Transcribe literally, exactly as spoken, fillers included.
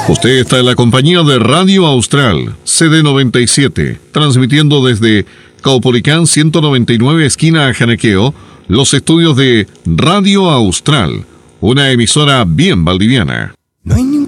Usted está en la compañía de Radio Austral, C D noventa y siete, transmitiendo desde Caupolicán ciento noventa y nueve, esquina Janequeo, los estudios de Radio Austral, una emisora bien valdiviana. No hay ningún